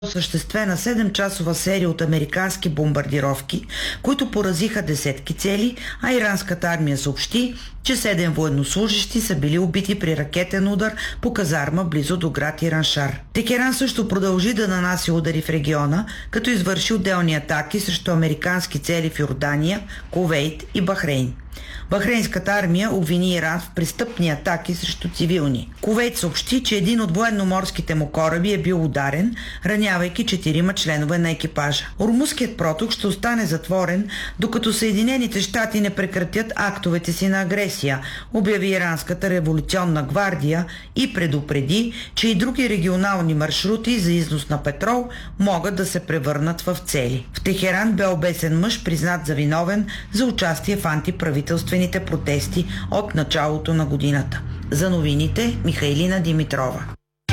осъществена 7-часова серия от американски бомбардировки, които поразиха десетки цели, а иранската армия съобщи, че 7 военнослужащи са били убити при ракетен удар по казарма близо до град Ираншар. Техеран също продължи да нанася удари в региона, като извърши отделни атаки срещу американски цели в Йордания, Кувейт и Бахрейн. Бахрейнската армия обвини Иран в престъпни атаки срещу цивилни. Кувейт съобщи, че един от военноморските му кораби е бил ударен, ранявайки 4 членове на екипажа. Ормузският проток ще остане затворен, докато Съединените щати не прекратят актовете си на агресия, обяви Иранската революционна гвардия и предупреди, че и други регионални маршрути за износ на петрол могат да се превърнат в цели. В Техеран бе обесен мъж, признат за виновен за участие в антиправителствени протести от началото на годината. За новините Михайлина Димитрова.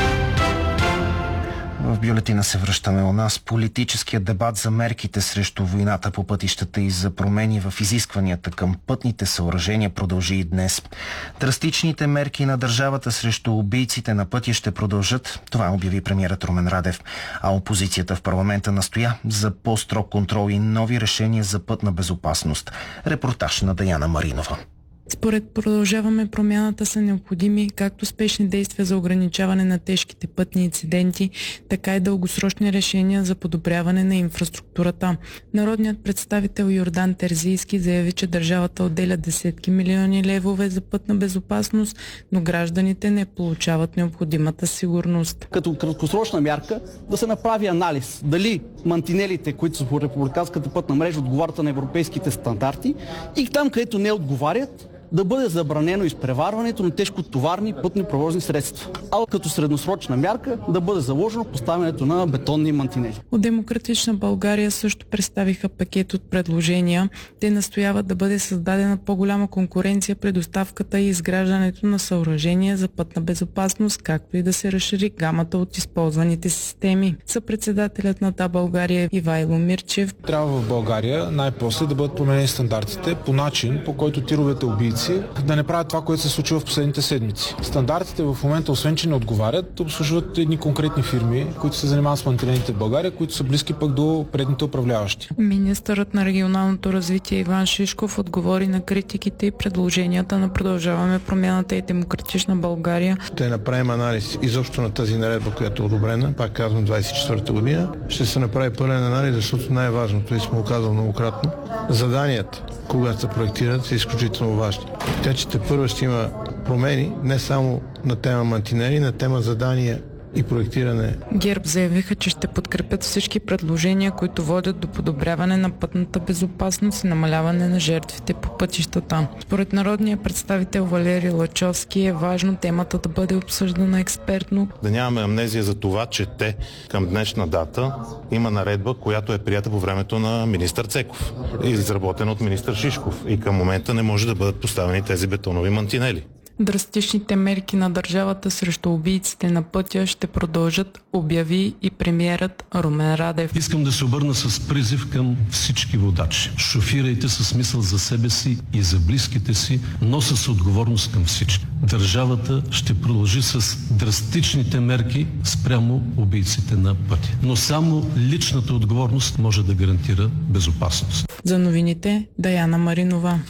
В бюлетина се връщаме у нас. Политическият дебат за мерките срещу войната по пътищата и за промени в изискванията към пътните съоръжения продължи и днес. Драстичните мерки на държавата срещу убийците на пътя ще продължат. Това обяви премиерът Румен Радев. А опозицията в парламента настоя за по-строг контрол и нови решения за пътна безопасност. Репортаж на Даяна Маринова. Според Продължаваме промяната са необходими както спешни действия за ограничаване на тежките пътни инциденти, така и дългосрочни решения за подобряване на инфраструктурата. Народният представител Йордан Терзийски заяви, че държавата отделя десетки милиони левове за пътна безопасност, но гражданите не получават необходимата сигурност. Като краткосрочна мярка да се направи анализ дали мантинелите, които са по републиканската пътна мрежа, отговарят на европейските стандарти и там, където не отговарят, да бъде забранено изпреварването на тежкотоварни пътни превозни средства. А като средносрочна мярка да бъде заложено поставянето на бетонни мантинели. От Демократична България също представиха пакет от предложения. Те настояват да бъде създадена по-голяма конкуренция при доставката и изграждането на съоръжения за пътна безопасност, както и да се разшири гамата от използваните системи. Съпредседателят на ТА България Ивайло Мирчев: трябва в България най-после да бъдат променени стандартите по начин, по който тировете убийци да не правят това, което се случва в последните седмици. Стандартите в момента, освен че не отговарят, обслужват едни конкретни фирми, които се занимават с мантинелите в България, които са близки пък до предните управляващи. Министърът на регионалното развитие Иван Шишков отговори на критиките и предложенията на Продължаваме промяната и Демократична България. Ще направим анализ изобщо на тази наредба, която е одобрена, пак казвам 24-та година. Ще се направи пълен анализ, защото най-важното, и сме го казали многократно, заданията, когато се проектират, са изключително важни. Така че тепърва ще има промени не само на тема мантинели, на тема задания и проектиране. ГЕРБ заявиха, че ще подкрепят всички предложения, които водят до подобряване на пътната безопасност и намаляване на жертвите по пътищата. Според народния представител Валери Лачовски е важно темата да бъде обсъждана експертно. Да нямаме амнезия за това, че към днешна дата има наредба, която е прията по времето на министър Цеков и изработена от министър Шишков. И към момента не може да бъдат поставени тези бетонови мантинели. Драстичните мерки на държавата срещу убийците на пътя ще продължат, обяви и премиерът Румен Радев. Искам да се обърна с призив към всички водачи. Шофирайте с мисъл за себе си и за близките си, но с отговорност към всички. Държавата ще продължи с драстичните мерки спрямо убийците на пътя. Но само личната отговорност може да гарантира безопасност. За новините Даяна Маринова.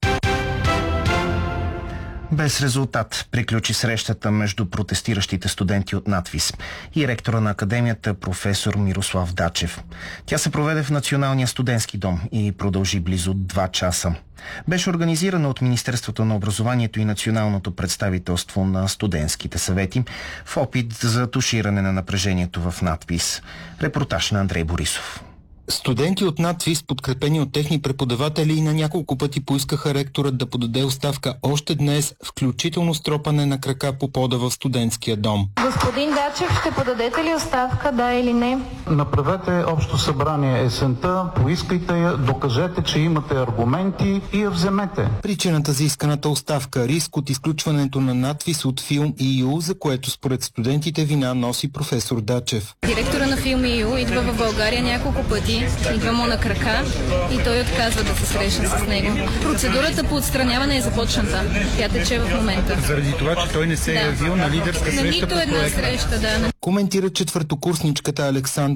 Без резултат приключи срещата между протестиращите студенти от НАТФИЗ и ректора на академията професор Мирослав Дачев. Тя се проведе в Националния студентски дом и продължи близо 2 часа. Беше организирана от Министерството на образованието и Националното представителство на студентските съвети в опит за туширане на напрежението в НАТФИЗ. Репортаж на Андрей Борисов. Студенти от НАТФИЗ, подкрепени от техни преподаватели, и на няколко пъти поискаха ректорът да подаде оставка още днес, включително с тропане на крака по пода в студентския дом. Господин Дачев, ще подадете ли оставка, да или не? Направете общо събрание есента, поискайте я, докажете, че имате аргументи и я вземете. Причината за исканата оставка – риск от изключването на НАТФИЗ от Филм ИУ, за което според студентите вина носи професор Дачев. Директора на Филм ИУ идва в България няколко пъти, идва му на крака и той отказва да се срещне с него. Процедурата по отстраняване е започната. Тя тече в момента. Заради това, че той не се е явил на лидерска среща по проекта. На нито една среща, да. Коментира четвъртокурсничката Александра